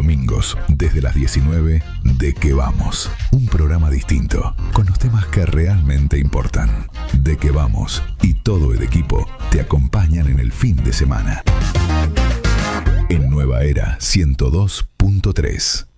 domingos, desde las 19, De Qué Vamos. Un programa distinto, con los temas que realmente importan. De Qué Vamos y todo el equipo te acompañan en el fin de semana. En Nueva Era 102.3.